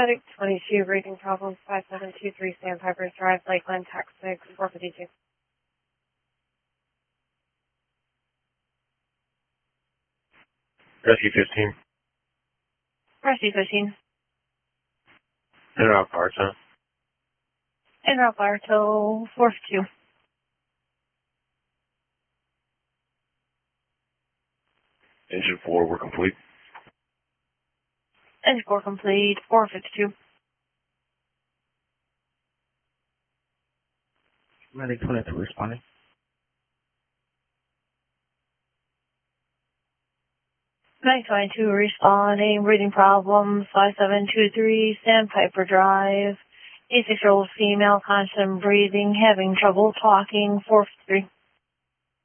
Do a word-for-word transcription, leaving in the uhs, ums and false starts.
Medic twenty-two, breathing problems, five seven two three Sandpiper Drive, Lakeland, Texas, four fifty-two. Rescue fifteen. Rescue fifteen. Interrupt Bartow. Interrupt Bartow, four fifty-two. Engine four, we're complete. Engine four complete, four fifty-two. Medic twenty-two responding. Medic twenty-two responding, breathing problems, five seven two three Sandpiper Drive, eighty-six-year-old female, constant breathing, having trouble talking, four fifty-three.